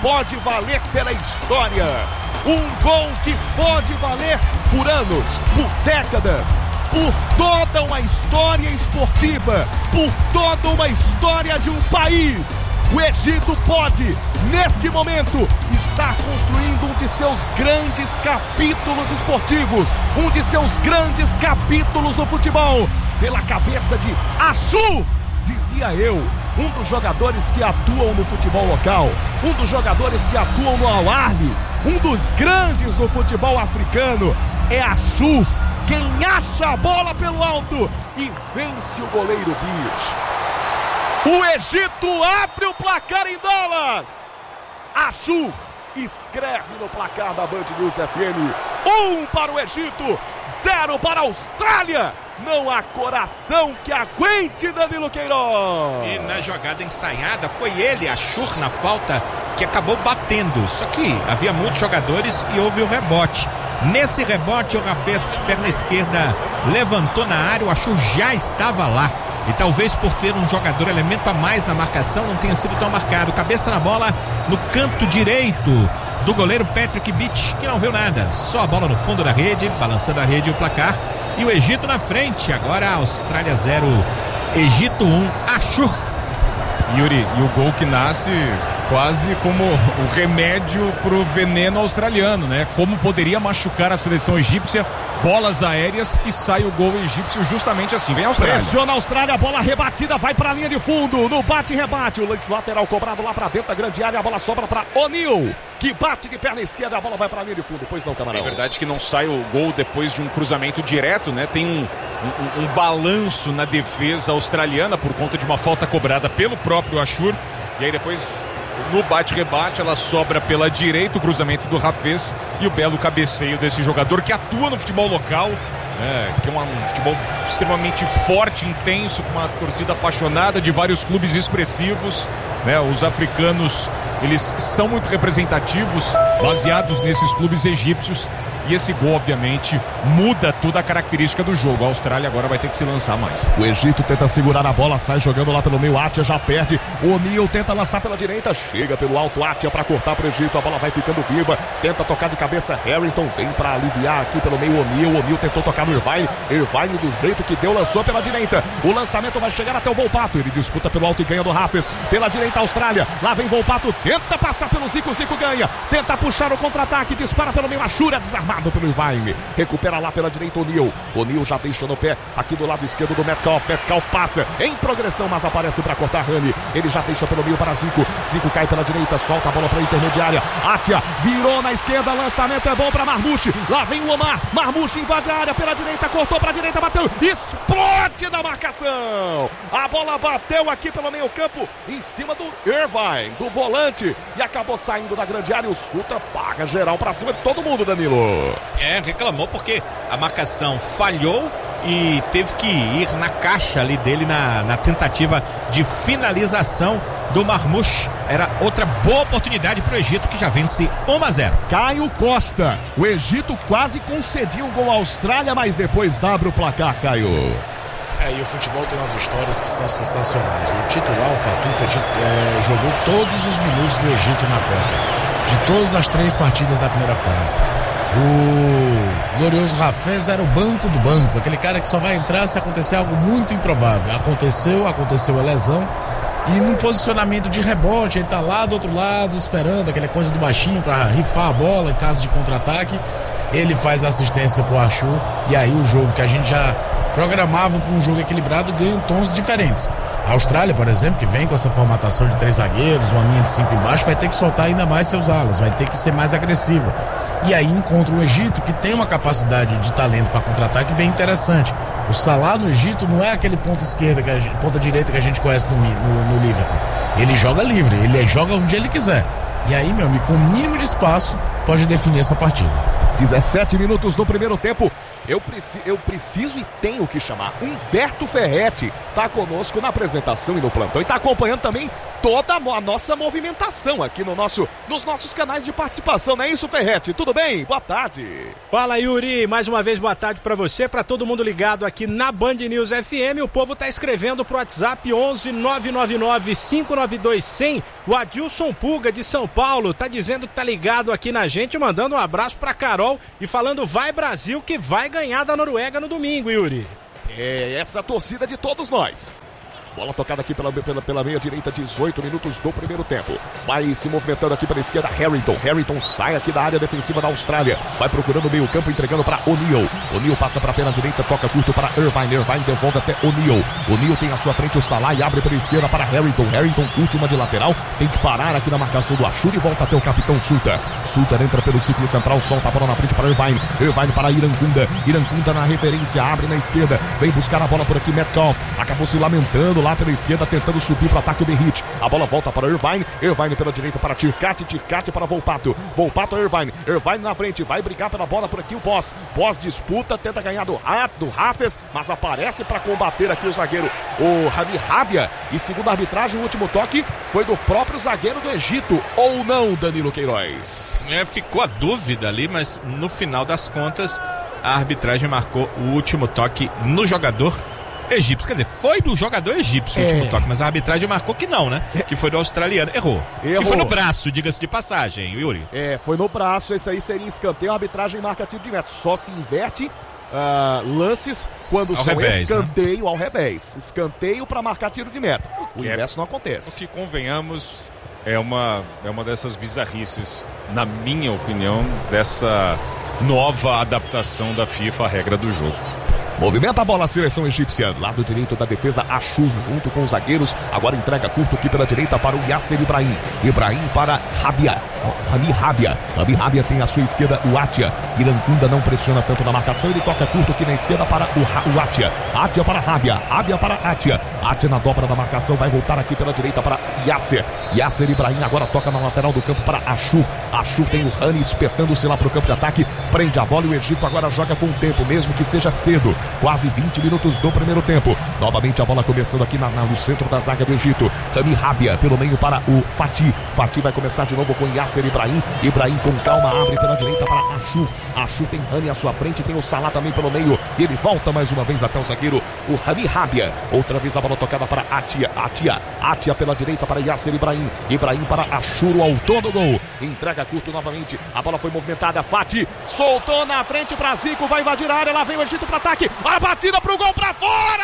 pode valer pela história. Um gol que pode valer por anos, por décadas, por toda uma história esportiva, por toda uma história de um país. O Egito pode, neste momento, estar construindo um de seus grandes capítulos esportivos, um de seus grandes capítulos do futebol, pela cabeça de Ashur, dizia eu, um dos jogadores que atuam no futebol local, um dos jogadores que atuam no Al-Ahly, um dos grandes do futebol africano, é Ashur, quem acha a bola pelo alto e vence o goleiro Beach. O Egito abre o placar em dólares. Ashur escreve no placar da Band News FM. 1 para o Egito, 0 para a Austrália. Não há coração que aguente, Danilo Queiroz. E na jogada ensaiada foi ele, Ashur, na falta, que acabou batendo. Só que havia muitos jogadores e houve o rebote. Nesse rebote, o Rafez, perna esquerda, levantou na área. O Ashur já estava lá. E talvez por ter um jogador, elemento a mais na marcação, não tenha sido tão marcado. Cabeça na bola no canto direito do goleiro Patrick Beach, que não viu nada. Só a bola no fundo da rede, balançando a rede e o placar. E o Egito na frente. Agora a Austrália 0, Egito 1, Ashur. Yuri, e o gol que nasce quase como o remédio pro veneno australiano, né? Como poderia machucar a seleção egípcia, bolas aéreas, e sai o gol egípcio justamente assim. Vem a Austrália. Pressiona a Austrália, a bola rebatida, vai pra linha de fundo, no bate-rebate, o lateral cobrado lá pra dentro da grande área, a bola sobra pra O'Neal, que bate de perna esquerda, a bola vai pra linha de fundo. Pois não, Camarão? É verdade que não sai o gol depois de um cruzamento direto, né? Tem um balanço na defesa australiana por conta de uma falta cobrada pelo próprio Ashur, e aí depois no bate-rebate ela sobra pela direita, o cruzamento do Rafez e o belo cabeceio desse jogador que atua no futebol local, que é um futebol extremamente forte, intenso, com uma torcida apaixonada, de vários clubes expressivos, né? Os africanos, eles são muito representativos, baseados nesses clubes egípcios, e esse gol obviamente muda toda a característica do jogo. A Austrália agora vai ter que se lançar mais. O Egito tenta segurar a bola, sai jogando lá pelo meio, Atia já perde, O'Neal tenta lançar pela direita, chega pelo alto, Atia para cortar pro Egito, a bola vai ficando viva, tenta tocar de cabeça, Harrington vem para aliviar aqui pelo meio, O'Neal tentou tocar no Irvine do jeito que deu, lançou pela direita, o lançamento vai chegar até o Volpato, ele disputa pelo alto e ganha do Rafez, pela direita a Austrália, lá vem Volpato, tenta passar pelo Zico ganha, tenta puxar o contra-ataque, dispara pelo meio, Ashur desarmado pelo Irvine, recupera lá pela direita O'Neal já deixa no pé, aqui do lado esquerdo do Metcalf passa em progressão, mas aparece para cortar Rani, ele já deixa pelo meio para Zico cai pela direita, solta a bola para a intermediária, Atia virou na esquerda, lançamento é bom para Marmouche, lá vem o Omar, Marmouche invade a área pela direita, cortou para a direita, bateu, explode na marcação, a bola bateu aqui pelo meio campo, em cima do Irvine, do volante, e acabou saindo da grande área, o Sutra paga geral para cima de todo mundo, Danilo. Reclamou porque a marcação falhou e teve que ir na caixa ali dele na tentativa de finalização do Marmouche. Era outra boa oportunidade para o Egito, que já vence 1-0. Caio Costa, o Egito quase concedia um gol à Austrália, mas depois abre o placar, Caio. E o futebol tem umas histórias que são sensacionais. O titular, o Fatouf, jogou todos os minutos do Egito na Copa, de todas as 3 partidas da primeira fase. O glorioso Rafez era o banco do banco, aquele cara que só vai entrar se acontecer algo muito improvável. Aconteceu a lesão, e num posicionamento de rebote, ele tá lá do outro lado esperando aquela coisa do baixinho para rifar a bola em caso de contra-ataque. Ele faz a assistência pro Ashur, e aí o jogo que a gente já programava para um jogo equilibrado ganha tons diferentes. A Austrália, por exemplo, que vem com essa formatação de 3 zagueiros, uma linha de 5 embaixo, vai ter que soltar ainda mais seus alas, vai ter que ser mais agressiva. E aí encontra o Egito, que tem uma capacidade de talento para contra-ataque bem interessante. O Salah no Egito não é aquele ponta direita que a gente conhece no Liverpool. Ele joga livre, ele joga onde ele quiser. E aí, meu amigo, com o mínimo de espaço, pode definir essa partida. 17 minutos do primeiro tempo. Eu preciso e tenho que chamar Humberto Ferretti, tá conosco na apresentação e no plantão, e tá acompanhando também toda a nossa movimentação aqui nos nossos canais de participação, não é isso, Ferretti? Tudo bem? Boa tarde. Fala, Yuri, mais uma vez boa tarde pra você, pra todo mundo ligado aqui na Band News FM. O povo tá escrevendo pro WhatsApp 11 999 592 100. O Adilson Pulga de São Paulo tá dizendo que tá ligado aqui na gente, mandando um abraço pra Carol e falando vai Brasil que vai ganhar da Noruega no domingo, Yuri. É essa a torcida de todos nós. Bola tocada aqui pela meia direita, 18 minutos do primeiro tempo. Vai se movimentando aqui pela esquerda, Harrington sai aqui da área defensiva da Austrália. Vai procurando o meio campo, entregando para O'Neal. O'Neal passa para a perna direita, toca curto para Irvine devolve até O'Neal. O'Neal tem à sua frente o Salah e abre pela esquerda para Harrington. Última de lateral, tem que parar aqui na marcação do Ashur e volta até o capitão Sulter. Sulter entra pelo círculo central, solta a bola na frente para Irvine para Irangunda na referência, abre na esquerda, vem buscar a bola por aqui, Metcalf. Acabou se lamentando lá pela esquerda, tentando subir para o ataque o Berrit. A bola volta para Irvine pela direita para Tircati para Volpato Irvine na frente, vai brigar pela bola por aqui o Boss disputa, tenta ganhar do Hafez, mas aparece para combater aqui o zagueiro, o Rami Rabia, e segundo a arbitragem, o último toque foi do próprio zagueiro do Egito, ou não, Danilo Queiroz? Ficou a dúvida ali, mas no final das contas a arbitragem marcou o último toque no jogador egípcio, quer dizer, foi do jogador egípcio o último toque, mas a arbitragem marcou que não, né? Que foi do australiano, errou. E foi no braço, diga-se de passagem, Yuri. Foi no braço, esse aí seria escanteio, a arbitragem marca tiro de meta, só se inverte lances quando são escanteio, né? Ao revés, escanteio para marcar tiro de meta, o inverso não acontece. O que convenhamos é uma dessas bizarrices, na minha opinião, dessa nova adaptação da FIFA à regra do jogo. Movimenta a bola a seleção egípcia, lado direito da defesa, Ashur junto com os zagueiros, agora entrega curto aqui pela direita para o Yasser Ibrahim para Rami Rabia tem à sua esquerda o Atia. Irangunda não pressiona tanto na marcação, ele toca curto aqui na esquerda para o Atia para Rabia para Atia na dobra da marcação, vai voltar aqui pela direita para Yasser Ibrahim, agora toca na lateral do campo para Ashur tem o Rani espetando-se lá para o campo de ataque, prende a bola e o Egito agora joga com o tempo, mesmo que seja cedo. Quase 20 minutos do primeiro tempo. Novamente a bola começando aqui no centro da zaga do Egito. Rami Rabia pelo meio para o Fatih. Fatih vai começar de novo com Yasser Ibrahim. Ibrahim com calma abre pela direita para Ashur. Ashur tem Rani à sua frente, tem o Salah também pelo meio. E ele volta mais uma vez até o zagueiro, o Rami Rabia. Outra vez a bola tocada para Atia pela direita para Yasser Ibrahim. Ibrahim para Ashur, o autor do gol. Entrega curto novamente. A bola foi movimentada. Fatih soltou na frente para Zico. Vai invadir a área. Lá vem o Egito para ataque. A batida pro gol pra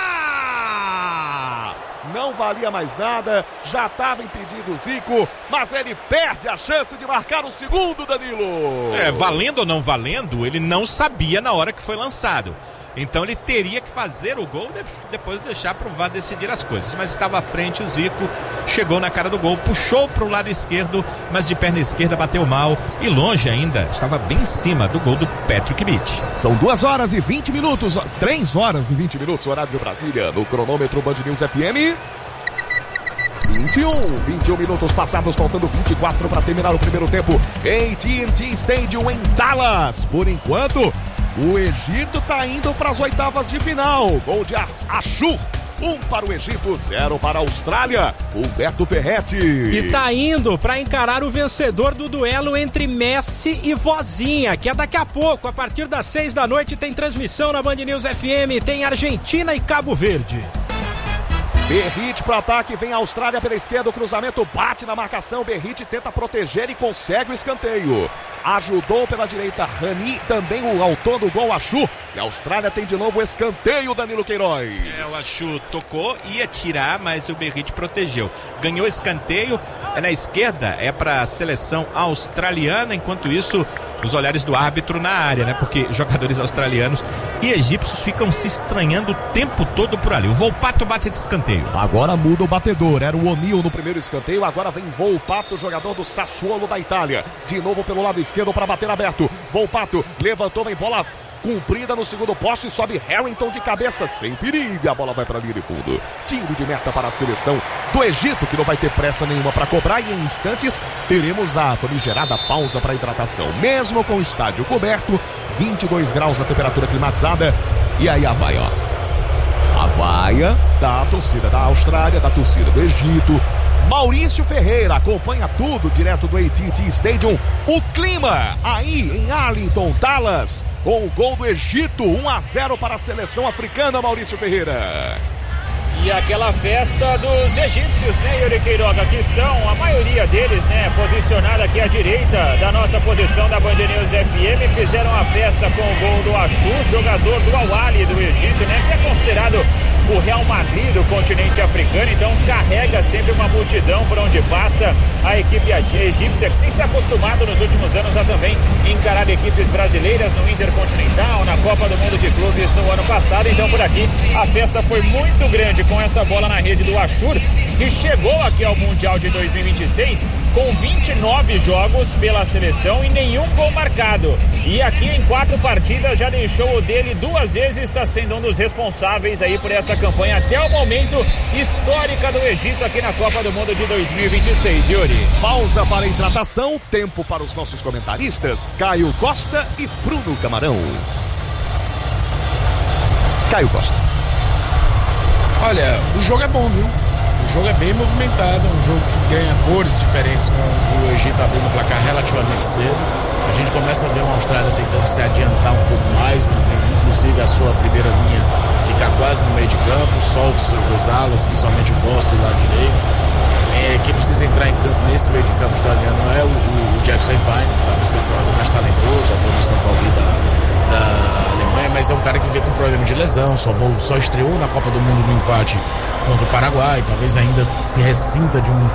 fora! Não valia mais nada, já estava impedido o Zico, mas ele perde a chance de marcar o segundo, Danilo. Valendo ou não valendo, ele não sabia na hora que foi lançado. Então ele teria que fazer o gol, depois deixar pro VAR decidir as coisas. Mas estava à frente o Zico, chegou na cara do gol, puxou pro lado esquerdo, mas de perna esquerda bateu mal e longe ainda, estava bem em cima do gol do Patrick Beach. São 2 horas e 20 minutos, 3 horas e 20 minutos, horário de Brasília, no cronômetro Band News FM. 21 minutos passados, faltando 24 para terminar o primeiro tempo em TNT Stadium em Dallas. Por enquanto, o Egito está indo para as oitavas de final. Gol de Ashur. 1 para o Egito, 0 para a Austrália. Humberto Ferretti. E tá indo para encarar o vencedor do duelo entre Messi e Vozinha, que é daqui a pouco, a partir das 6 da noite, tem transmissão na Band News FM, tem Argentina e Cabo Verde. Berrit para o ataque, vem a Austrália pela esquerda, o cruzamento bate na marcação, Berrit tenta proteger e consegue o escanteio. Ajudou pela direita Rani, também o autor do gol, Ashur. E a Austrália tem de novo o escanteio, Danilo Queiroz. O Ashur tocou, ia tirar, mas o Berrit protegeu. Ganhou escanteio, na esquerda, é para a seleção australiana, enquanto isso, os olhares do árbitro na área, né? Porque jogadores australianos e egípcios ficam se estranhando o tempo todo por ali. O Volpato bate de escanteio. Agora muda o batedor, era o O'Neal no primeiro escanteio, agora vem Volpato, jogador do Sassuolo da Itália. De novo pelo lado esquerdo para bater aberto. Volpato levantou, vem bola cumprida no segundo poste, sobe Harrington de cabeça, sem perigo, a bola vai para a linha de fundo. Tiro de meta para a seleção do Egito, que não vai ter pressa nenhuma para cobrar, e em instantes teremos a famigerada pausa para hidratação. Mesmo com o estádio coberto, 22 graus a temperatura climatizada, e aí a vaia, ó. A vaia da torcida da Austrália, da torcida do Egito. Maurício Ferreira acompanha tudo direto do AT&T Stadium. O clima aí em Arlington, Dallas, com o gol do Egito, 1-0 para a seleção africana, Maurício Ferreira. E aquela festa dos egípcios, né, Yuri Queiroga? Aqui estão, a maioria deles, né, posicionada aqui à direita da nossa posição da Band News FM. Fizeram a festa com o gol do Ashur, jogador do Al-Ahly do Egito, né, que é considerado o Real Madrid do continente africano. Então carrega sempre uma multidão por onde passa. A equipe egípcia tem se acostumado nos últimos anos a também encarar equipes brasileiras no Intercontinental, na Copa do Mundo de Clubes no ano passado. Então por aqui a festa foi muito grande com essa bola na rede do Ashur, que chegou aqui ao Mundial de 2026 com 29 jogos pela seleção e nenhum gol marcado. E aqui em 4 partidas já deixou o dele 2 vezes, está sendo um dos responsáveis aí por essa campanha até o momento histórica do Egito aqui na Copa do Mundo de 2026, Yuri. Pausa para a hidratação, tempo para os nossos comentaristas, Caio Costa e Bruno Camarão. Caio Costa. Olha, o jogo é bom, viu? O jogo é bem movimentado, é um jogo que ganha cores diferentes, com o Egito abrindo o placar relativamente cedo. A gente começa a ver uma Austrália tentando se adiantar um pouco mais, inclusive a sua primeira linha ficar quase no meio de campo, solta os seus 2 alas, principalmente o Boston do lado direito. Quem precisa entrar em campo nesse meio de campo australiano é o Jackson Vine, que talvez seja o jogador mais talentoso, ator do São Paulo da Alemanha, mas é um cara que veio com problema de lesão, só estreou na Copa do Mundo no empate contra o Paraguai, talvez ainda se ressinta de um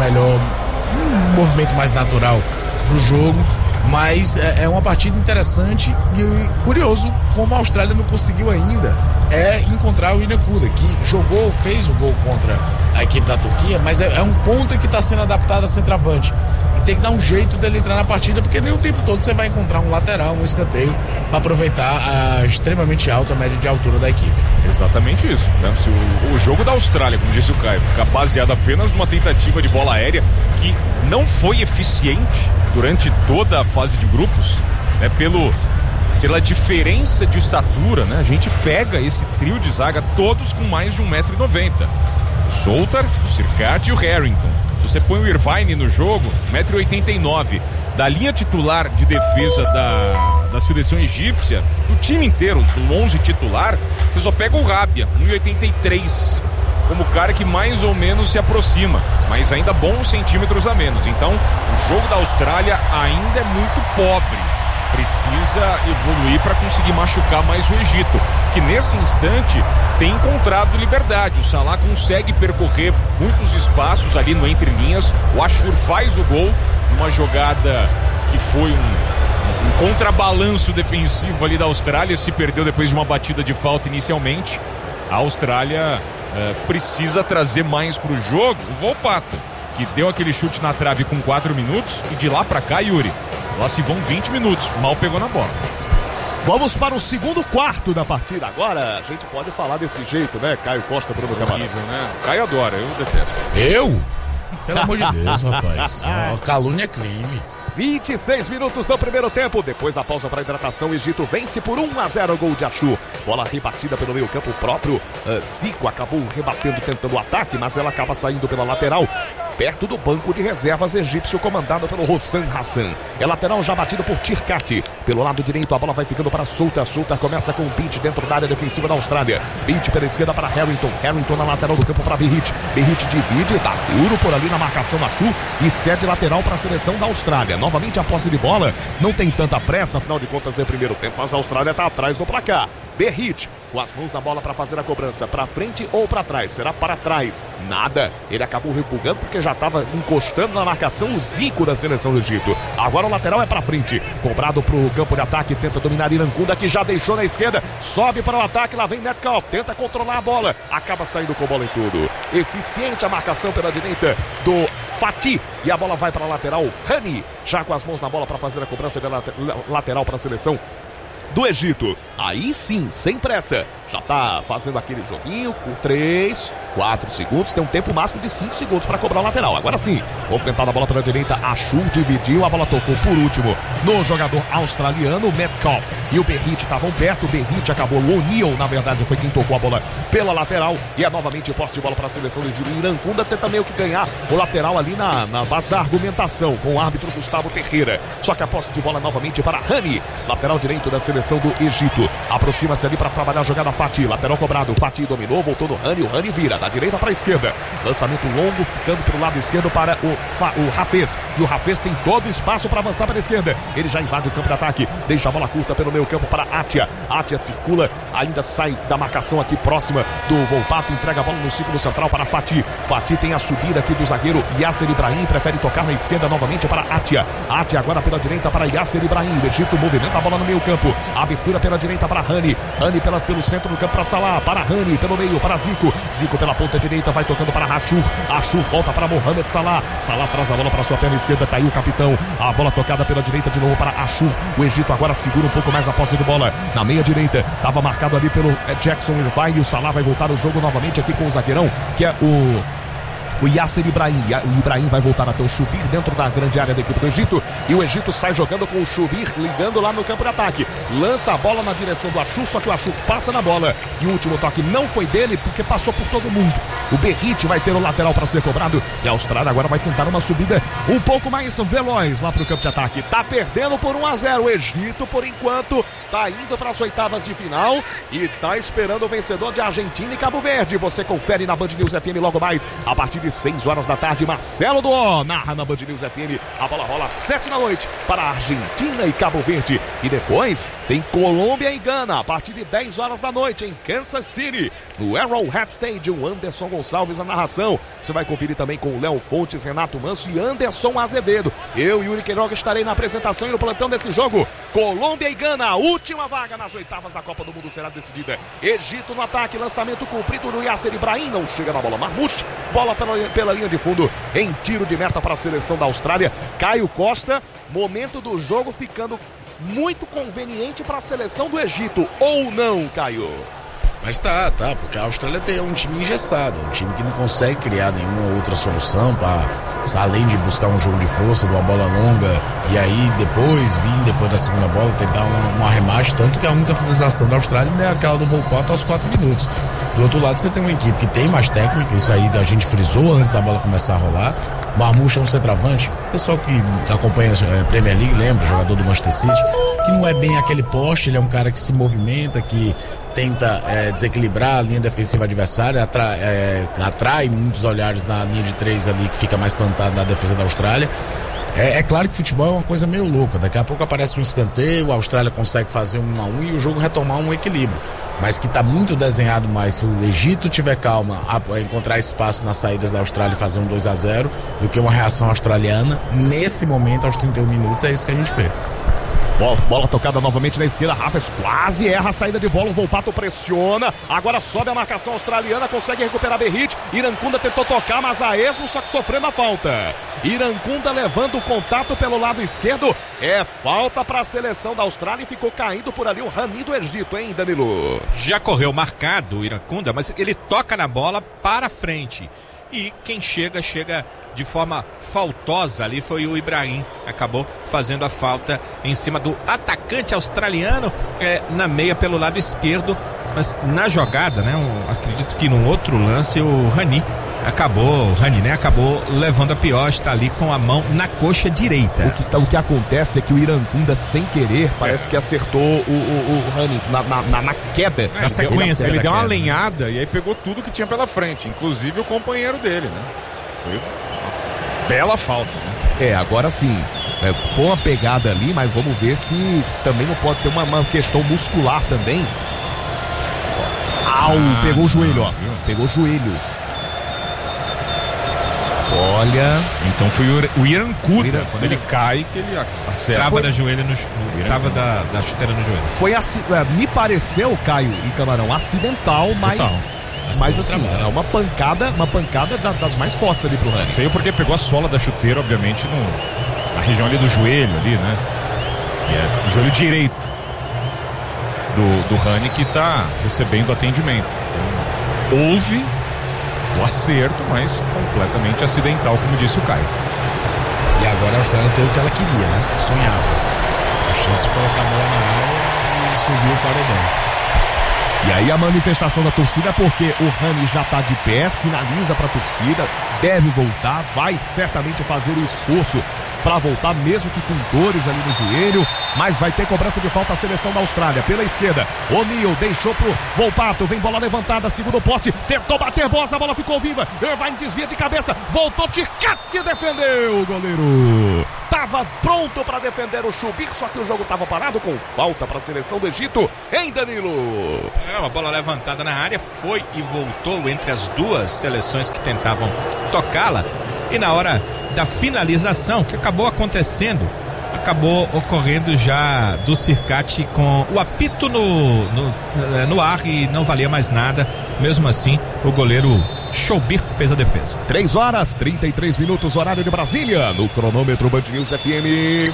movimento mais natural pro jogo, mas é uma partida interessante e curioso como a Austrália não conseguiu ainda encontrar o Inacuda, que fez o gol contra a equipe da Turquia, mas é um ponta que está sendo adaptado a centroavante. E tem que dar um jeito dele entrar na partida, porque nem o tempo todo você vai encontrar um lateral, um escanteio, para aproveitar a extremamente alta média de altura da equipe. Exatamente isso, né? Se o jogo da Austrália, como disse o Caio, ficar baseado apenas numa tentativa de bola aérea que não foi eficiente durante toda a fase de grupos, né? Pela diferença de estatura, né? A gente pega esse trio de zaga todos com mais de 1,90 m. O Soltar, o Circati e o Harrington. Se você põe o Irvine no jogo, 1,89 m. Da linha titular de defesa da seleção egípcia, do time inteiro, do 11 titular, você só pega o Rabia, 1,83 m, como cara que mais ou menos se aproxima, mas ainda bons centímetros a menos. Então, o jogo da Austrália ainda é muito pobre. Precisa evoluir para conseguir machucar mais o Egito, que nesse instante tem encontrado liberdade. O Salah consegue percorrer muitos espaços ali no entre-linhas. O Ashur faz o gol, uma jogada que foi um contrabalanço defensivo ali da Austrália, se perdeu depois de uma batida de falta inicialmente. A Austrália precisa trazer mais para o jogo o Volpato, que deu aquele chute na trave com 4 minutos, e de lá para cá, Yuri, lá se vão 20 minutos, mal pegou na bola. Vamos para o segundo quarto da partida. Agora a gente pode falar desse jeito, né? Caio Costa, Bruno Camarão. Né? Caio adora, eu detesto. Eu? Pelo amor de Deus, rapaz. Calúnia é crime. 26 minutos do primeiro tempo. Depois da pausa para hidratação, o Egito vence por 1-0, gol de Ashur. Bola rebatida pelo meio campo, o próprio Zico acabou rebatendo, tentando o ataque, mas ela acaba saindo pela lateral, perto do banco de reservas egípcio, comandado pelo Hossam Hassan. É lateral já batido por Tirkati. Pelo lado direito, a bola vai ficando para Soltar. Soltar começa com o Beat dentro da área defensiva da Austrália. Beat pela esquerda para Harrington. Harrington na lateral do campo para Berrit. Berrit divide, tá duro por ali na marcação da Chu e cede lateral para a seleção da Austrália. Novamente a posse de bola. Não tem tanta pressa, afinal de contas é primeiro tempo, mas a Austrália está atrás do placar. Berrit com as mãos na bola para fazer a cobrança. Para frente ou para trás? Será para trás? Nada. Ele acabou refugando porque já estava encostando na marcação o Zico da seleção do Egito. Agora o lateral é para frente. Cobrado para o campo de ataque. Tenta dominar Irankunda, que já deixou na esquerda. Sobe para o ataque. Lá vem Metcalf. Tenta controlar a bola. Acaba saindo com a bola em tudo. Eficiente a marcação pela direita do Fatih. E a bola vai para a lateral. Rani já com as mãos na bola para fazer a cobrança pela lateral para a seleção do Egito. Aí sim, sem pressa, já tá fazendo aquele joguinho com 3, 4 segundos, tem um tempo máximo de 5 segundos para cobrar o lateral. Agora sim, movimentada a bola pela direita, Ashur dividiu, a bola tocou por último no jogador australiano, Metcalf e o Berrit estavam perto, o Berrit acabou, o O'Neal na verdade foi quem tocou a bola pela lateral, e é novamente posse de bola para a seleção do Egito. Irankunda tenta meio que ganhar o lateral ali na base da argumentação com o árbitro Gustavo Ferreira, só que a posse de bola novamente para Rani, lateral direito da seleção do Egito, aproxima-se ali para trabalhar a jogada Fatih, lateral cobrado, Fatih dominou, voltou no Rani, o Rani vira da direita para a esquerda, lançamento longo ficando para o lado esquerdo para o Hafez, e o Hafez tem todo o espaço para avançar para a esquerda, ele já invade o campo de ataque, deixa a bola curta pelo meio campo para Atia, Atia circula, ainda sai da marcação aqui próxima do Volpato, entrega a bola no círculo central para Fatih, Fatih tem a subida aqui do zagueiro Yasser Ibrahim, prefere tocar na esquerda novamente para Atia, Atia agora pela direita para Yasser Ibrahim, o Egito movimenta a bola no meio campo, abertura pela direita para Rani, Rani pelo centro do campo para Salah, para Rani, pelo meio para Zico, Zico pela ponta direita, vai tocando para Ashur, Ashur volta para Mohamed Salah, Salah traz a bola para sua perna esquerda, tá aí o capitão, a bola tocada pela direita de novo para Ashur, o Egito agora segura um pouco mais a posse de bola, na meia direita, estava marcado ali pelo Jackson Irvine, e o Salah vai voltar o jogo novamente aqui com o zagueirão, que é o Yasser Ibrahim. O Ibrahim vai voltar até o Shubir dentro da grande área da equipe do Egito, e o Egito sai jogando com o Shubir ligando lá no campo de ataque, lança a bola na direção do Ashur, só que o Ashur passa na bola e o último toque não foi dele porque passou por todo mundo. O Berrit vai ter o lateral para ser cobrado e a Austrália agora vai tentar uma subida um pouco mais veloz lá para o campo de ataque. Tá perdendo por 1-0 o Egito, por enquanto tá indo para as oitavas de final e tá esperando o vencedor de Argentina e Cabo Verde. Você confere na Band News FM logo mais a partir de 6 horas da tarde. Marcelo Duó narra na Band News FM. A bola rola às 7 da noite para a Argentina e Cabo Verde. E depois tem Colômbia e Gana a partir de 10 horas da noite em Kansas City, no Arrowhead Stadium. Anderson Gonçalves na narração. Você vai conferir também com o Léo Fontes, Renato Manso e Anderson Azevedo. Eu, Yuri Queiroga, estarei na apresentação e no plantão desse jogo. Colômbia e Gana, a última vaga nas oitavas da Copa do Mundo será decidida. Egito no ataque, lançamento cumprido no Yasser Ibrahim, não chega na bola. Marmouche, bola pela linha de fundo, em tiro de meta para a seleção da Austrália. Caio Costa, momento do jogo ficando muito conveniente para a seleção do Egito, ou não, Caio? Mas tá, porque a Austrália tem um time engessado, um time que não consegue criar nenhuma outra solução para, além de buscar um jogo de força, de uma bola longa, e aí depois da segunda bola, tentar um arremate, tanto que a única finalização da Austrália é aquela do Volpato aos 4 minutos. Do outro lado, você tem uma equipe que tem mais técnica, isso aí a gente frisou antes da bola começar a rolar. Marmouche é um centroavante, o pessoal que acompanha a Premier League lembra, jogador do Manchester City, que não é bem aquele poste, ele é um cara que se movimenta, que tenta desequilibrar a linha defensiva adversária, atrai muitos olhares na linha de 3 ali, que fica mais plantado na defesa da Austrália. É claro que futebol é uma coisa meio louca, daqui a pouco aparece um escanteio, a Austrália consegue fazer 1-1 e o jogo retomar um equilíbrio, mas que está muito desenhado mais se o Egito tiver calma a encontrar espaço nas saídas da Austrália e fazer um 2-0 do que uma reação australiana nesse momento aos 31 minutos. É isso que a gente vê. Bola tocada novamente na esquerda, Hafez quase erra a saída de bola, o Volpato pressiona, agora sobe a marcação australiana, consegue recuperar Berrit, Irankunda tentou tocar, mas a esmo, só que sofrendo a falta. Irankunda levando o contato pelo lado esquerdo, é falta para a seleção da Austrália e ficou caindo por ali o Rani do Egito, hein, Danilo? Já correu marcado o Irankunda, mas ele toca na bola para frente. E quem chega de forma faltosa ali foi o Ibrahim, acabou fazendo a falta em cima do atacante australiano, na meia pelo lado esquerdo, mas na jogada, né, acredito que num outro lance o Rani acabou levando a pior, está ali com a mão na coxa direita. O que acontece é que o Irankunda, sem querer, parece que acertou o Rani na queda. Na sequência. Ele deu uma lenhada e aí pegou tudo que tinha pela frente, inclusive o companheiro dele, né? Foi uma bela falta, né? Agora sim. Foi uma pegada ali, mas vamos ver se também não pode ter uma questão muscular também. Pegou o joelho, ó. Pegou o joelho. Olha, então foi o Irankunda, quando ele cai, que ele acerta. Trava da joelha trava da chuteira no joelho. Foi assim, me pareceu, Caio e Camarão, acidental, mas assim, é uma pancada das mais fortes ali pro Rani. Feio porque pegou a sola da chuteira, obviamente, na região ali do joelho ali, né? Que é o joelho direito. do Rani, que está recebendo atendimento. Então, houve o acerto, mas completamente acidental, como disse o Caio. E agora a Austrália teve o que ela queria, né? Sonhava. A chance de colocar a bola na área e subir o paredão. E aí a manifestação da torcida é porque o Rani já tá de pé, sinaliza pra torcida, deve voltar, vai certamente fazer o esforço para voltar, mesmo que com dores ali no joelho, mas vai ter cobrança de falta a seleção da Austrália. Pela esquerda, O'Neal deixou pro Volpato, vem bola levantada, segundo poste, tentou bater bola, a bola ficou viva, Irvine desvia de cabeça, voltou, Ticati defendeu o goleiro. Tava pronto para defender o Chubir, só que o jogo tava parado com falta para a seleção do Egito, hein, Danilo? Uma bola levantada na área, foi e voltou entre as duas seleções que tentavam tocá-la, e na hora da finalização, que acabou acontecendo, acabou ocorrendo já do Circati com o apito no ar e não valia mais nada. Mesmo assim, o goleiro Chubir fez a defesa. 3h33, horário de Brasília, no cronômetro Band News FM.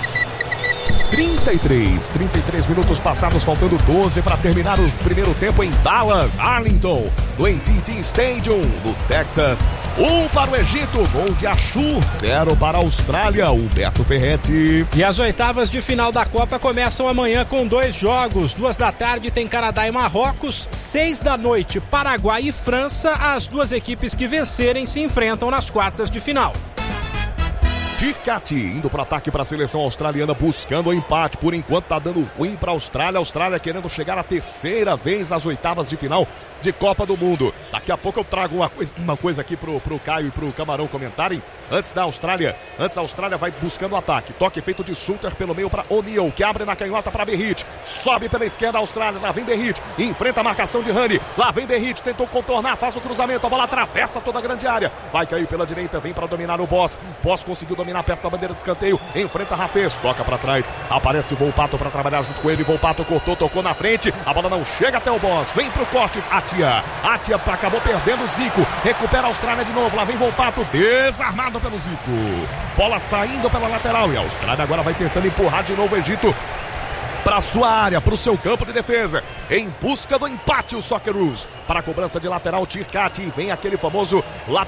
33 minutos passados, faltando 12 para terminar o primeiro tempo em Dallas, Arlington, no AT&T Stadium, no Texas. 1 para o Egito, gol de Ashur, 0 para a Austrália, Humberto Ferretti. E as oitavas de final da Copa começam amanhã com 2 jogos. 2 da tarde tem Canadá e Marrocos, 6 da noite Paraguai e França. As duas equipes que vencerem se enfrentam nas quartas de final. Ticati indo para ataque para a seleção australiana, buscando o empate. Por enquanto tá dando ruim para a Austrália. A Austrália querendo chegar a terceira vez às oitavas de final de Copa do Mundo. Daqui a pouco eu trago uma coisa aqui pro Caio e pro Camarão comentarem. Antes a Austrália vai buscando o ataque. Toque feito de Suter pelo meio para O'Neal, que abre na canhota para Berrit. Sobe pela esquerda a Austrália, lá vem Berrit, enfrenta a marcação de Rani. Lá vem Berrit, tentou contornar, faz o cruzamento, a bola atravessa toda a grande área. Vai cair pela direita, vem para dominar o Boss. Boss conseguiu dominar perto da bandeira de escanteio, enfrenta Rafez, toca para trás, aparece o Volpato para trabalhar junto com ele. Volpato cortou, tocou na frente, a bola não chega até o Boss, vem pro corte, Atia acabou perdendo o Zico, recupera a Austrália de novo, lá vem Volpato, desarmado pelo Zico, bola saindo pela lateral e a Austrália agora vai tentando empurrar de novo o Egito para sua área, para o seu campo de defesa, em busca do empate o Socceroos. Para a cobrança de lateral, Ticati, vem aquele famoso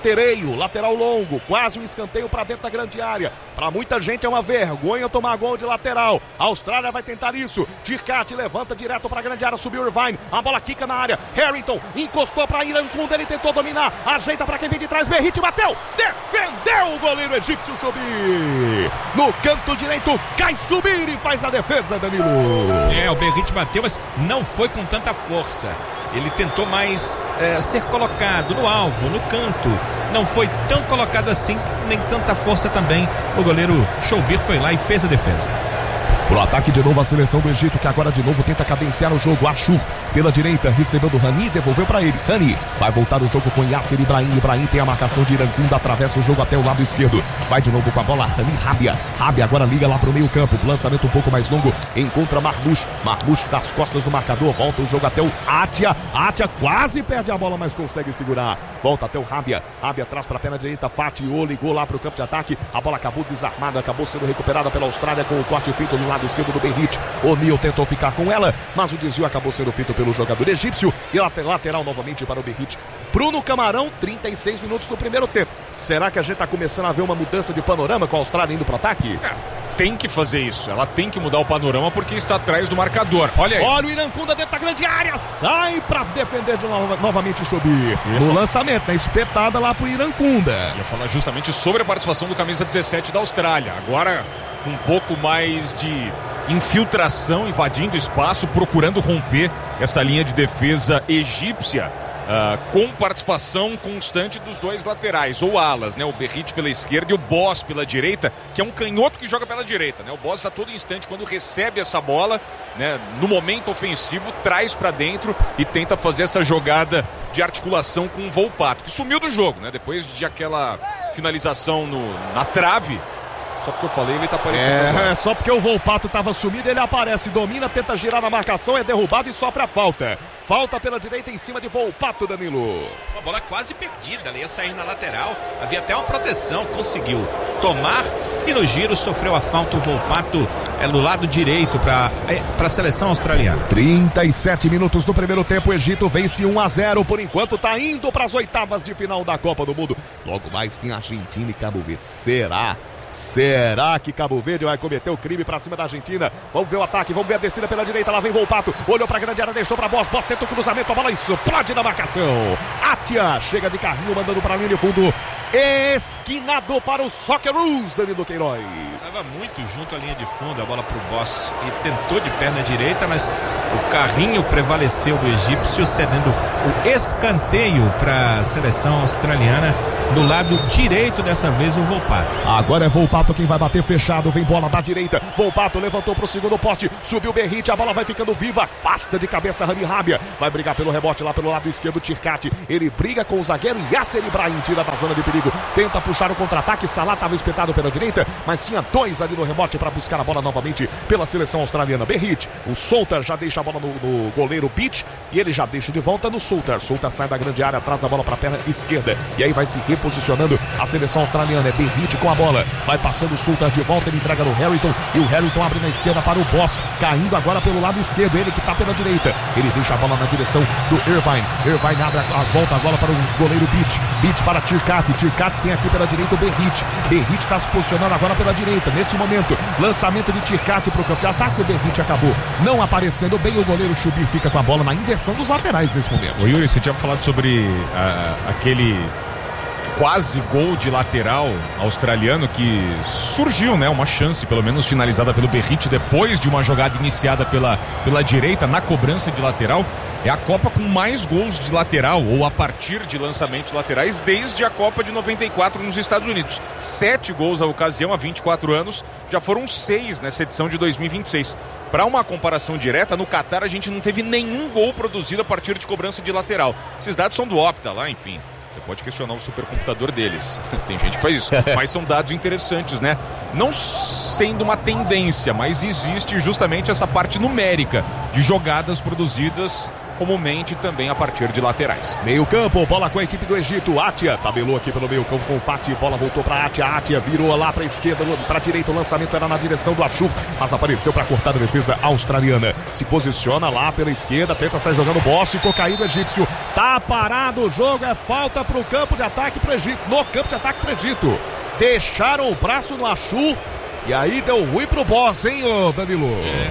lateral longo, quase um escanteio para dentro da grande área. Para muita gente é uma vergonha tomar gol de lateral. A Austrália vai tentar isso. Ticati levanta direto para a grande área, subiu Irvine, a bola quica na área. Harrington encostou para Irankunda, ele tentou dominar, ajeita para quem vem de trás, Berrit bateu, defendeu o goleiro egípcio Chubir. No canto direito, cai Chubir e faz a defesa, Danilo. O Berrit bateu, mas não foi com tanta força. Ele tentou mais ser colocado no alvo, no canto. Não foi tão colocado assim, nem tanta força também. O goleiro Chubir foi lá e fez a defesa. Pro ataque de novo a seleção do Egito, que agora de novo tenta cadenciar o jogo. Ashur pela direita, recebeu do Rani, devolveu para ele. Rani vai voltar o jogo com Yasser Ibrahim. Ibrahim tem a marcação de Irankunda, atravessa o jogo até o lado esquerdo. Vai de novo com a bola, Rani, Rabia agora liga lá pro meio campo. Lançamento um pouco mais longo, encontra Marmoush das costas do marcador. Volta o jogo até o Atia quase perde a bola, mas consegue segurar. Volta até o Rabia traz para a perna direita. Fatiou, ligou lá pro campo de ataque. A bola acabou desarmada, acabou sendo recuperada pela Austrália com o corte feito no lado esquerdo do Berrit. O'Neal tentou ficar com ela, mas o desvio acabou sendo feito pelo jogador egípcio e lateral novamente para o Berrit. Bruno Camarão, 36 minutos do primeiro tempo. Será que a gente está começando a ver uma mudança de panorama com a Austrália indo para o ataque? Tem que fazer isso, ela tem que mudar o panorama porque está atrás do marcador. Olha o Irankunda dentro da grande área, sai para defender novamente o Chubir. No lançamento, espetada lá pro Irankunda. Ia falar justamente sobre a participação do camisa 17 da Austrália. Agora com um pouco mais de infiltração, invadindo espaço, procurando romper essa linha de defesa egípcia. Com participação constante dos dois laterais, ou alas, né? O Berrit pela esquerda e o Boss pela direita, que é um canhoto que joga pela direita, né? O Boss a todo instante, quando recebe essa bola, né, no momento ofensivo, traz para dentro e tenta fazer essa jogada de articulação com o Volpato, que sumiu do jogo, né? Depois de aquela finalização na trave. Só porque eu falei, ele tá aparecendo. Só porque o Volpato tava sumido, ele aparece, domina, tenta girar na marcação, é derrubado e sofre a falta. Falta pela direita em cima de Volpato, Danilo. Uma bola quase perdida, ela ia sair na lateral, havia até uma proteção, conseguiu tomar e no giro sofreu a falta. O Volpato no lado direito para para a seleção australiana. 37 minutos do primeiro tempo, o Egito vence 1-0, por enquanto tá indo para as oitavas de final da Copa do Mundo. Logo mais tem Argentina e Cabo Verde. Será que Cabo Verde vai cometer o crime pra cima da Argentina? Vamos ver o ataque, vamos ver a descida pela direita. Lá vem Volpato, olhou pra grande área, deixou pra Boss tenta o cruzamento, a bola explode na marcação. Atia chega de carrinho, mandando pra linha de fundo. Esquinado para o Socceroos, Danilo Queiroz. Estava muito junto à linha de fundo, a bola pro Boss e tentou de perna direita, mas o carrinho prevaleceu do egípcio, cedendo o escanteio para a seleção australiana. Do lado direito, dessa vez, o Volpato. Agora é Volpato quem vai bater fechado. Vem bola da direita. Volpato levantou pro segundo poste. Subiu o Berrite. A bola vai ficando viva. Afasta de cabeça Rami Rabia. Vai brigar pelo rebote lá pelo lado esquerdo. Tircati. Ele briga com o zagueiro Yasser Ibrahim. Tira da zona de perigo. Tenta puxar o contra-ataque. Salah estava espetado pela direita, mas tinha dois ali no rebote para buscar a bola novamente pela seleção australiana. Berrite. O Solter já deixa a bola no goleiro Pitt. E ele já deixa de volta no Solter. Solter sai da grande área. Traz a bola para a perna esquerda. E aí vai se posicionando a seleção australiana. É Berrite com a bola, vai passando o Sultan de volta, ele entrega no Harrington e o Harrington abre na esquerda para o Boss, caindo agora pelo lado esquerdo, ele que está pela direita, ele deixa a bola na direção do Irvine abre a volta agora para o goleiro Pitt para Tircati tem aqui pela direita o Berrite está se posicionando agora pela direita, neste momento, lançamento de Tircati para o campo de ataque, o Berrite acabou não aparecendo bem, o goleiro Chubi fica com a bola na inversão dos laterais nesse momento. O Yuri, você tinha falado sobre aquele quase gol de lateral australiano que surgiu, né? Uma chance, pelo menos finalizada pelo Berrite depois de uma jogada iniciada pela direita na cobrança de lateral. É a Copa com mais gols de lateral ou a partir de lançamentos laterais desde a Copa de 94 nos Estados Unidos. 7 gols à ocasião há 24 anos, já foram 6 nessa edição de 2026. Para uma comparação direta, no Catar a gente não teve nenhum gol produzido a partir de cobrança de lateral. Esses dados são do Opta lá, enfim. Você pode questionar o supercomputador deles. Tem gente que faz isso. Mas são dados interessantes, né? Não sendo uma tendência, mas existe justamente essa parte numérica de jogadas produzidas comumente também a partir de laterais. Meio campo, bola com a equipe do Egito. Atia tabelou aqui pelo meio campo com o Fati, bola voltou para Atia virou lá para a esquerda, para a direita, o lançamento era na direção do Ashur, mas apareceu para cortar a defesa australiana. Se posiciona lá pela esquerda, tenta sair jogando o Boss, ficou caído o egípcio. Tá parado o jogo, é falta pro campo de ataque pro Egito, no campo de ataque pro Egito. Deixaram o braço no Ashur e aí deu ruim pro Boss, hein, ô Danilo?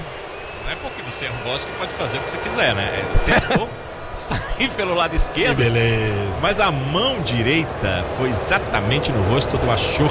Não é porque você é um boss que pode fazer o que você quiser, né? Tentou sair pelo lado esquerdo, beleza. Mas a mão direita foi exatamente no rosto do Ashur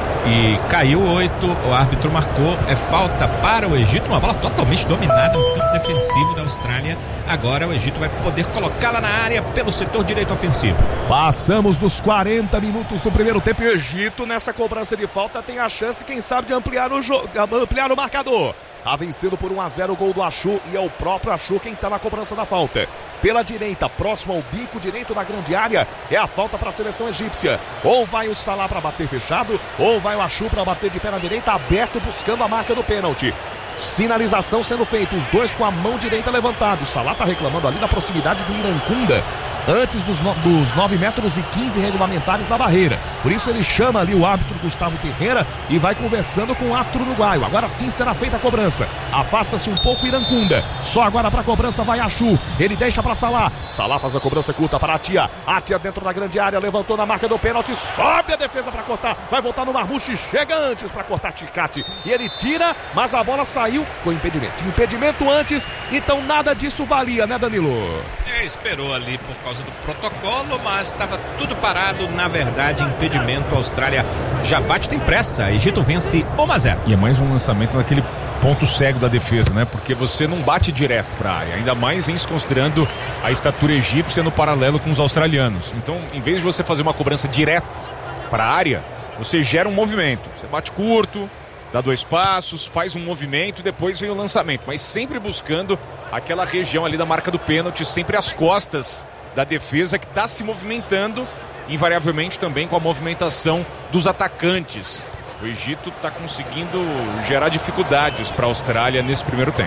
e caiu 8, o árbitro marcou, é falta para o Egito, uma bola totalmente dominada no campo defensivo da Austrália. Agora o Egito vai poder colocá-la na área pelo setor direito ofensivo. Passamos dos 40 minutos do primeiro tempo e o Egito nessa cobrança de falta tem a chance, quem sabe, de ampliar o jogo, ampliar o marcador. Tá vencendo por 1-0 o gol do Ashur e é o próprio Ashur quem tá na cobrança da falta. Pela direita, próximo ao bico direito da grande área, é a falta para a seleção egípcia. Ou vai o Salah para bater fechado, ou vai o Ashur para bater de pé na direita, aberto, buscando a marca do pênalti. Sinalização sendo feita, os dois com a mão direita levantada. O Salah tá reclamando ali na proximidade do Irancunda, antes dos 9 metros e 15 regulamentares da barreira. Por isso ele chama ali o árbitro Gustavo Terreira e vai conversando com o árbitro uruguaio. Agora sim será feita a cobrança. Afasta-se um pouco o Irancunda. Só agora para a cobrança vai Ashur. Ele deixa para Salah. Salah faz a cobrança curta para Atia. Atia dentro da grande área, levantou na marca do pênalti, sobe a defesa para cortar. Vai voltar no Marmouche, chega antes para cortar Ticati. E ele tira, mas a bola saiu com impedimento. Impedimento antes, então nada disso valia, né, Danilo? Esperou ali por causa do protocolo, mas estava tudo parado. Na verdade, impedimento. A Austrália já bate, tem pressa. Egito vence 1-0. E é mais um lançamento naquele ponto cego da defesa, né? Porque você não bate direto para a área, ainda mais em se considerando a estatura egípcia no paralelo com os australianos. Então, em vez de você fazer uma cobrança direta para a área, você gera um movimento. Você bate curto, dá 2 passos, faz um movimento e depois vem o lançamento, mas sempre buscando aquela região ali da marca do pênalti, sempre às costas da defesa que está se movimentando, invariavelmente também com a movimentação dos atacantes. O Egito está conseguindo gerar dificuldades para a Austrália nesse primeiro tempo.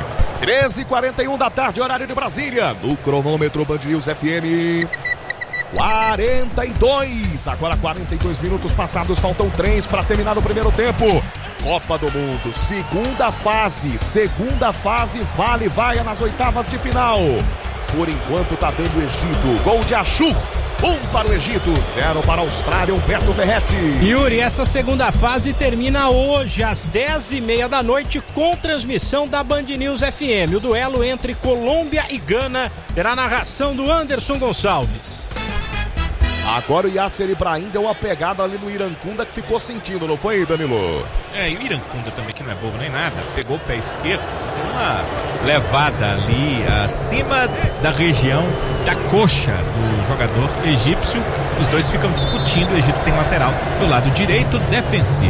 13h41 da tarde, horário de Brasília, no cronômetro Band News FM. 42, agora 42 minutos passados, faltam 3 para terminar o primeiro tempo. Copa do Mundo, segunda fase, vale vaga nas oitavas de final. Por enquanto tá dando o Egito, gol de Ashur. 1 para o Egito, 0 para a Austrália, Humberto Ferretti. Yuri, essa segunda fase termina hoje às 10h30 da noite com transmissão da Band News FM. O duelo entre Colômbia e Gana terá a narração do Anderson Gonçalves. Agora o Yasser Ibrahim deu uma pegada ali no Irancunda que ficou sentindo, não foi, Danilo? E o Irancunda também, que não é bobo nem nada, pegou o pé esquerdo, deu uma levada ali acima da região da coxa do jogador egípcio. Os dois ficam discutindo, o Egito tem lateral do lado direito defensivo.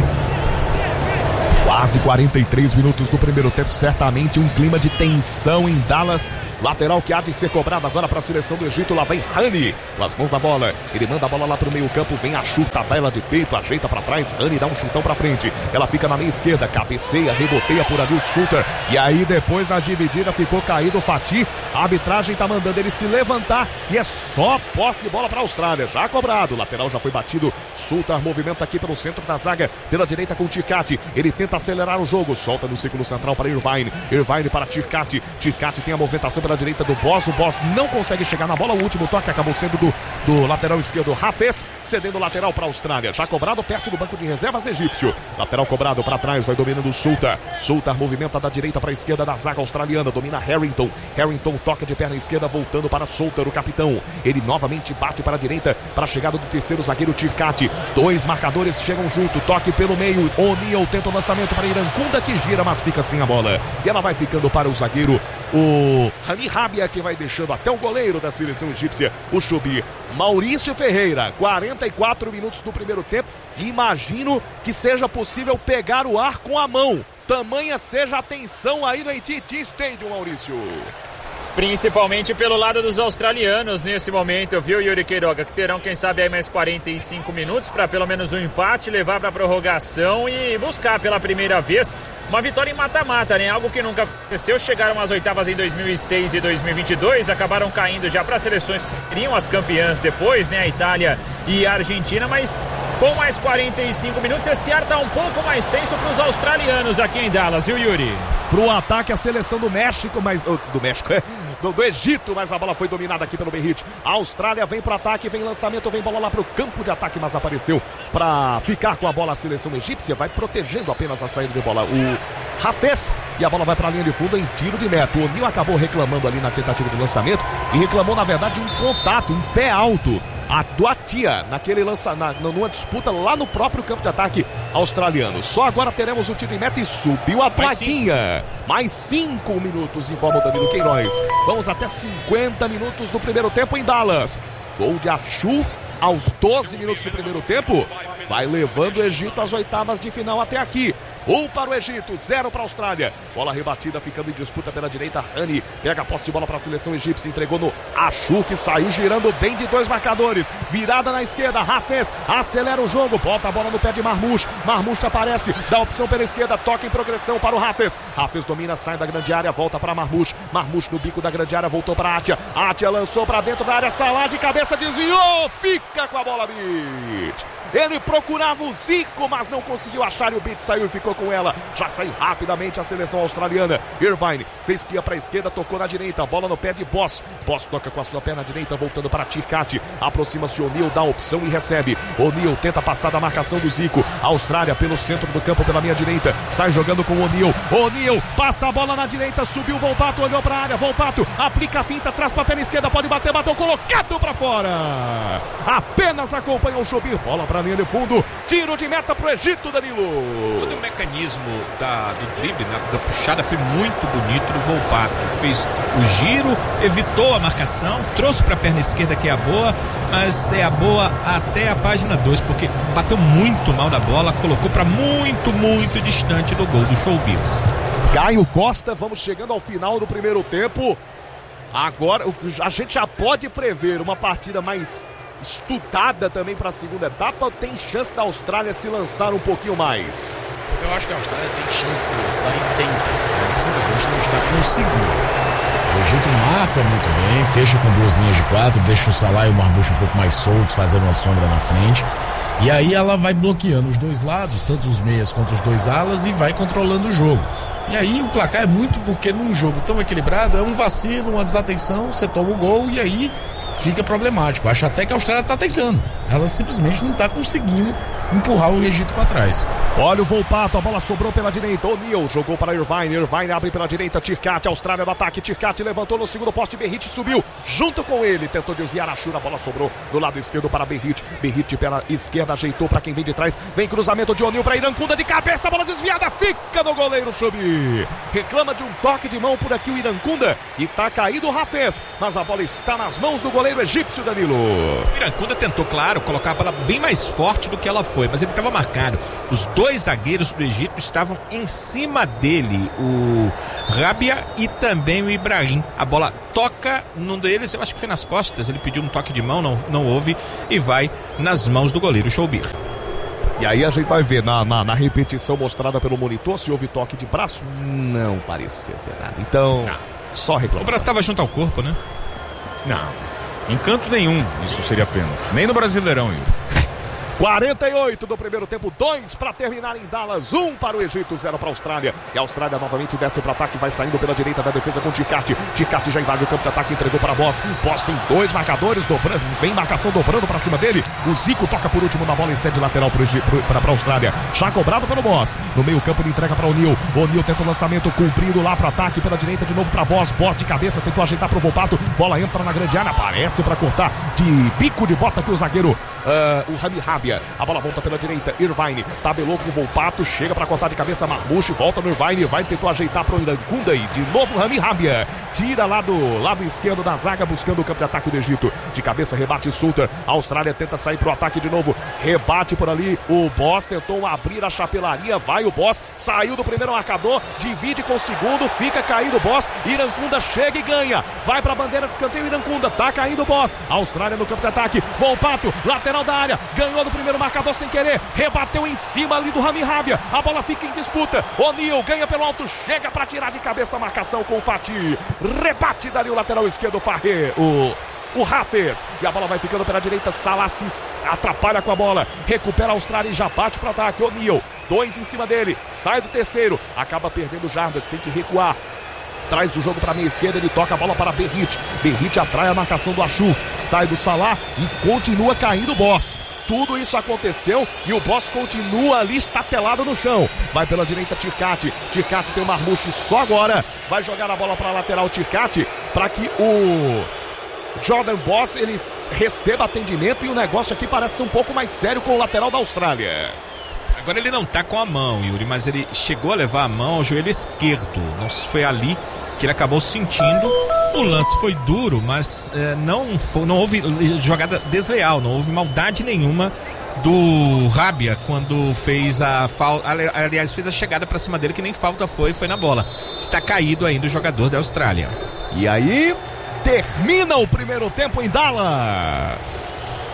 Quase 43 minutos do primeiro tempo, certamente um clima de tensão em Dallas. Lateral que há de ser cobrado agora para a seleção do Egito. Lá vem Hani, com as mãos na bola. Ele manda a bola lá para o meio campo. Vem Ashur, tabela de peito, ajeita para trás. Hani dá um chutão para frente. Ela fica na meia esquerda, cabeceia, reboteia por ali o Suter. E aí depois na dividida ficou caído o Fatih. A arbitragem tá mandando ele se levantar. E é só posse de bola para a Austrália. Já cobrado. O lateral já foi batido. Suter movimenta aqui pelo centro da zaga. Pela direita com o Ticati. Ele tenta acelerar o jogo. Solta no círculo central para Irvine. Irvine para Ticati. Ticati tem a movimentação pela direita do Boss. O Boss não consegue chegar na bola. O último toque acabou sendo do lateral esquerdo Hafez, cedendo o lateral para a Austrália. Já cobrado perto do banco de reservas egípcio. Lateral cobrado para trás, vai dominando o Suter. Suter movimenta da direita para a esquerda da zaga australiana. Domina Harrington. Harrington toca de perna esquerda, voltando para Suter, o capitão. Ele novamente bate para a direita para a chegada do terceiro zagueiro Ticati. Dois marcadores chegam junto. Toque pelo meio. O'Neal tenta o lançamento para Irancunda, que gira, mas fica sem a bola. E ela vai ficando para o zagueiro, o Rami Rabia, que vai deixando até o goleiro da seleção egípcia, o Chubir. Maurício Ferreira, 44 minutos do primeiro tempo. Imagino que seja possível pegar o ar com a mão. Tamanha seja a tensão aí no AT&T Stadium, Maurício. Principalmente pelo lado dos australianos nesse momento, viu, Yuri Queiroga? Que terão, quem sabe, aí mais 45 minutos para pelo menos um empate, levar para prorrogação e buscar pela primeira vez uma vitória em mata-mata, né? Algo que nunca aconteceu. Chegaram às oitavas em 2006 e 2022, acabaram caindo já para seleções que seriam as campeãs depois, né? A Itália e a Argentina, mas com mais 45 minutos esse ar tá um pouco mais tenso para os australianos aqui em Dallas, viu, Yuri? Pro ataque a seleção do México, mas do Egito, mas a bola foi dominada aqui pelo Benhit. A Austrália vem pro ataque, vem lançamento, vem bola lá pro campo de ataque, mas apareceu para ficar com a bola a seleção egípcia, vai protegendo apenas a saída de bola o Hafez, e a bola vai para a linha de fundo em tiro de meta. O O'Neal acabou reclamando ali na tentativa de lançamento e reclamou na verdade um contato, um pé alto do Atia, naquele numa disputa lá no próprio campo de ataque australiano. Só agora teremos o tiro em meta e subiu a plaquinha. Mais 5 minutos, informa o Danilo Queiroz. Vamos até 50 minutos do primeiro tempo em Dallas. Gol de Ashur aos 12 minutos do primeiro tempo. Vai levando o Egito às oitavas de final até aqui. 1 para o Egito, 0 para a Austrália. Bola rebatida, ficando em disputa pela direita. Hani pega a posse de bola para a seleção egípcia. Entregou no Ashur, que saiu girando bem de dois marcadores. Virada na esquerda, Hafez acelera o jogo. Bota a bola no pé de Marmouche. Marmouche aparece, dá opção pela esquerda. Toca em progressão para o Hafez. Hafez domina, sai da grande área, volta para Marmouche. Marmouche no bico da grande área, voltou para Atia. Atia lançou para dentro da área. Salah de cabeça, desviou. Fica com a bola, Beach. Ele procurava o Zico, mas não conseguiu achar e o Beach saiu e ficou com ela. Já saiu rapidamente a seleção australiana. Irvine fez que ia para a esquerda, tocou na direita. Bola no pé de Boss. Boss toca com a sua perna direita, voltando para Ticati. Aproxima-se O'Neal, dá a opção e recebe. O'Neal tenta passar da marcação do Zico. A Austrália pelo centro do campo, pela minha direita. Sai jogando com o O'Neal. O'Neal passa a bola na direita, subiu o Volpato, olhou para a área. Volpato aplica a finta, traz para a perna esquerda, pode bater, bateu, colocado para fora. Apenas acompanha o Chubir. Bola para a linha de fundo. Tiro de meta pro Egito, Danilo. Todo o mecanismo do drible, da puxada, foi muito bonito do Volpato. Fez o giro, evitou a marcação, trouxe para a perna esquerda, que é a boa, mas é a boa até a página 2, porque bateu muito mal da bola, colocou para muito, muito distante do gol do Chubir. Caio Costa, vamos chegando ao final do primeiro tempo. Agora a gente já pode prever uma partida mais estudada também para a segunda etapa, ou tem chance da Austrália se lançar um pouquinho mais? Eu acho que a Austrália tem chance de se lançar e tenta, mas simplesmente não está conseguindo. O Egito marca muito bem, fecha com 2 linhas de 4, deixa o Salah e o Marmouche um pouco mais soltos, fazendo uma sombra na frente. E aí ela vai bloqueando os dois lados, tanto os meias quanto os dois alas, e vai controlando o jogo. E aí o placar é muito porque num jogo tão equilibrado, é um vacilo, uma desatenção, você toma o gol e aí fica problemático. Acho até que a Austrália está tentando. Ela simplesmente não está conseguindo empurrar o Egito para trás. Olha o Volpato, a bola sobrou pela direita. O'Neal jogou para Irvine abre pela direita. Tircati, Austrália no ataque. Tircati levantou no segundo poste. Berrit subiu junto com ele. Tentou desviar a Chura. A bola sobrou do lado esquerdo para Berrit. Berrit pela esquerda ajeitou para quem vem de trás. Vem cruzamento de O'Neal para Irancunda de cabeça. A bola desviada. Fica no goleiro Chubi. Reclama de um toque de mão por aqui o Irancunda. E tá caído o Hafez. Mas a bola está nas mãos do goleiro egípcio, Danilo. O Irancunda tentou, claro, colocar a bola bem mais forte do que ela foi, mas ele estava marcado. Os dois zagueiros do Egito estavam em cima dele, o Rabia e também o Ibrahim. A bola toca num deles, eu acho que foi nas costas, ele pediu um toque de mão, não houve, e vai nas mãos do goleiro Choubir. E aí a gente vai ver na repetição mostrada pelo monitor se houve toque de braço. Não pareceu ter nada. Então, só reclamar. O braço estava junto ao corpo, né? Não, em canto nenhum isso seria pênalti. Nem no Brasileirão, Yuri. 48 do primeiro tempo, 2 para terminar em Dallas, 1 para o Egito, 0 para a Austrália. E a Austrália novamente desce para ataque, vai saindo pela direita da defesa com Tircati. Tircati já invade o campo de ataque, entregou para Boss. Boss tem 2 marcadores, dobrando, vem marcação dobrando para cima dele. O Zico toca por último na bola e cede lateral para a Austrália. Já cobrado pelo Boss. No meio campo ele entrega para o O'Neal. O'Neal tenta o lançamento comprido lá para ataque, pela direita de novo para Boss. Boss de cabeça, tentou ajeitar para o Volpato. Bola entra na grande área, aparece para cortar de bico de bota aqui o zagueiro. O Rami Rabia, a bola volta pela direita, Irvine tabelou com o Volpato, chega para cortar de cabeça Marmouche, volta no Irvine, tentou ajeitar para o Irancunda e de novo o Rami Rabia, tira lá do lado esquerdo da zaga, buscando o campo de ataque do Egito, de cabeça rebate Sultan, a Austrália tenta sair para o ataque de novo, rebate por ali, o Boss tentou abrir a chapelaria, vai o Boss, saiu do primeiro marcador, divide com o segundo, fica caído o Boss, Irancunda chega e ganha, vai para a bandeira de escanteio, Irancunda, tá caindo o Boss, a Austrália no campo de ataque, Volpato, lateral da área, ganhou do primeiro marcador sem querer, rebateu em cima ali do Rami Rabia, a bola fica em disputa, O'Neal ganha pelo alto, chega para tirar de cabeça a marcação com o Fatih, rebate dali o lateral esquerdo, Farré, o Hafez, e a bola vai ficando pela direita, Salah se atrapalha com a bola, recupera a Austrália e já bate para o ataque, O'Neal, 2 em cima dele, sai do terceiro, acaba perdendo jardas, tem que recuar, traz o jogo para a meia esquerda, ele toca a bola para Berrit, Berrit atrai a marcação do Achour, sai do Salah e continua caindo o Boss. Tudo isso aconteceu e o Boss continua ali estatelado no chão. Vai pela direita Tircati. Tircati tem o Marmouche só agora. Vai jogar a bola para a lateral Tircati para que o Jordan Boss ele receba atendimento e o negócio aqui parece ser um pouco mais sério com o lateral da Austrália. Agora ele não tá com a mão, Yuri, mas ele chegou a levar a mão ao joelho esquerdo. Não sei se foi ali que ele acabou sentindo. O lance foi duro, mas não houve jogada desleal, não houve maldade nenhuma do Rabia quando fez a falta, aliás, fez a chegada para cima dele, que nem falta foi na bola. Está caído ainda o jogador da Austrália. E aí, termina o primeiro tempo em Dallas.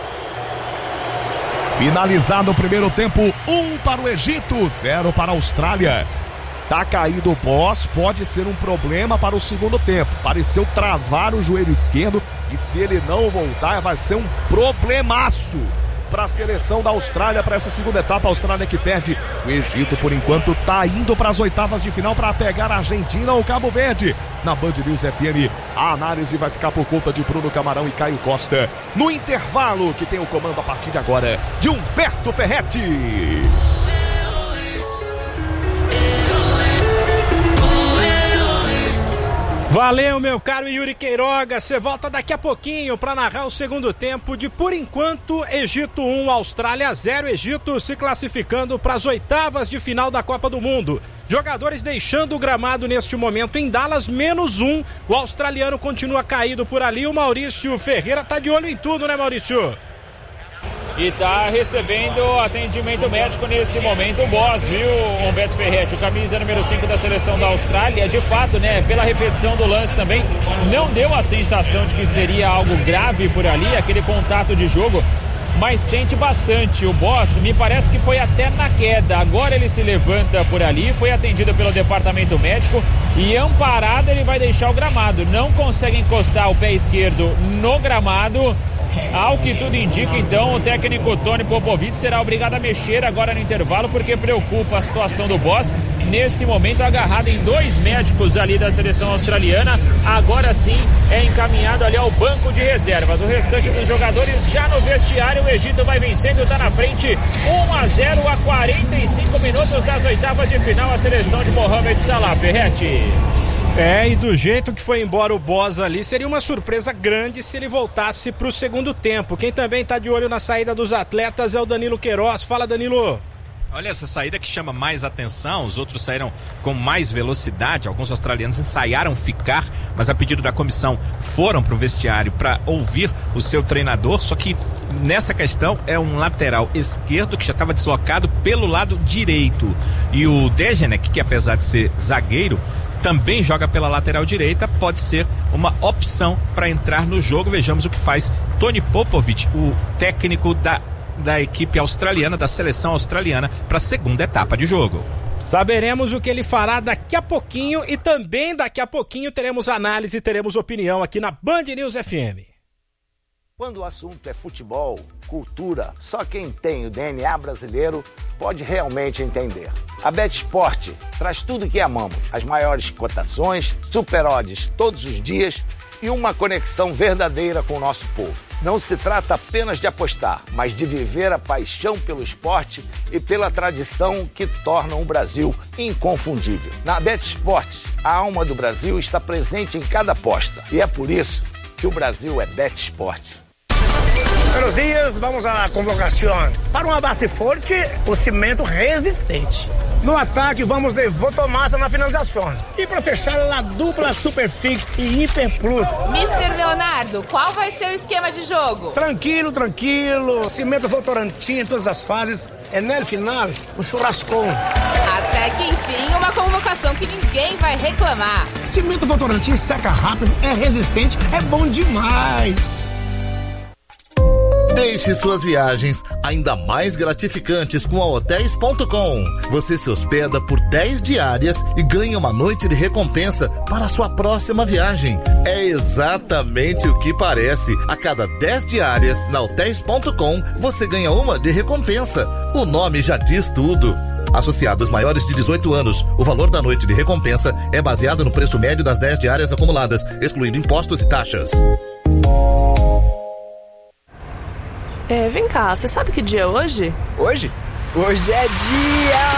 Finalizado o primeiro tempo, 1 para o Egito, 0 para a Austrália. Tá caído o Boss, pode ser um problema para o segundo tempo. Pareceu travar o joelho esquerdo e se ele não voltar vai ser um problemaço para a seleção da Austrália para essa segunda etapa. A Austrália que perde. O Egito por enquanto tá indo para as oitavas de final para pegar a Argentina ou Cabo Verde. Na Band News FM, a análise vai ficar por conta de Bruno Camarão e Caio Costa. No intervalo, que tem o comando a partir de agora de Humberto Ferretti. Valeu, meu caro Yuri Queiroga, você volta daqui a pouquinho para narrar o segundo tempo de, por enquanto, Egito 1, Austrália 0, Egito se classificando para as oitavas de final da Copa do Mundo. Jogadores deixando o gramado neste momento em Dallas, -1, o australiano continua caído por ali, o Maurício Ferreira tá de olho em tudo, né, Maurício? E tá recebendo atendimento médico nesse momento o Boss, viu, Humberto Ferretti, o camisa número 5 da seleção da Austrália. De fato, né, pela repetição do lance também, não deu a sensação de que seria algo grave por ali, aquele contato de jogo mas sente bastante. O Boss me parece que foi até na queda. Agora ele se levanta por ali, foi atendido pelo departamento médico e amparado ele vai deixar o gramado. Não consegue encostar o pé esquerdo no gramado. Ao que tudo indica, então, o técnico Tony Popovic será obrigado a mexer agora no intervalo, porque preocupa a situação do Boss. Nesse momento, agarrado em 2 médicos ali da seleção australiana. Agora sim é encaminhado ali ao banco de reservas. O restante dos jogadores já no vestiário. O Egito vai vencendo, está na frente 1-0 a 45 minutos das oitavas de final. A seleção de Mohamed Salah. Ferretti. E do jeito que foi embora o Boss ali, seria uma surpresa grande se ele voltasse pro segundo tempo. Quem também tá de olho na saída dos atletas é o Danilo Queiroz. Fala, Danilo. Olha, essa saída que chama mais atenção. Os outros saíram com mais velocidade. Alguns australianos ensaiaram ficar, mas a pedido da comissão foram pro vestiário para ouvir o seu treinador. Só que nessa questão é um lateral esquerdo que já estava deslocado pelo lado direito. E o Degenek, que apesar de ser zagueiro, também joga pela lateral direita, pode ser uma opção para entrar no jogo. Vejamos o que faz Tony Popovic, o técnico da equipe australiana, da seleção australiana, para a segunda etapa de jogo. Saberemos o que ele fará daqui a pouquinho e também daqui a pouquinho teremos análise, teremos opinião aqui na Band News FM. Quando o assunto é futebol, cultura, só quem tem o DNA brasileiro pode realmente entender. A BetSport traz tudo que amamos, as maiores cotações, super odds todos os dias e uma conexão verdadeira com o nosso povo. Não se trata apenas de apostar, mas de viver a paixão pelo esporte e pela tradição que tornam o Brasil inconfundível. Na BetSport, a alma do Brasil está presente em cada aposta e é por isso que o Brasil é BetSport. Buenos dias, vamos à convocação. Para uma base forte, o cimento resistente. No ataque, vamos de Votomassa na finalização. E para fechar, a dupla Superfix e Hiper Plus. Mr. Leonardo, qual vai ser o esquema de jogo? Tranquilo. Cimento Votorantim em todas as fases. É no final, o churrascão. Até que enfim, uma convocação que ninguém vai reclamar. Cimento Votorantim seca rápido, é resistente, é bom demais. Deixe suas viagens ainda mais gratificantes com a Hotéis.com. Você se hospeda por 10 diárias e ganha uma noite de recompensa para a sua próxima viagem. É exatamente o que parece. A cada 10 diárias na Hotéis.com, você ganha uma de recompensa. O nome já diz tudo. Associados maiores de 18 anos, o valor da noite de recompensa é baseado no preço médio das 10 diárias acumuladas, excluindo impostos e taxas. Vem cá, você sabe que dia é hoje? Hoje? Hoje é dia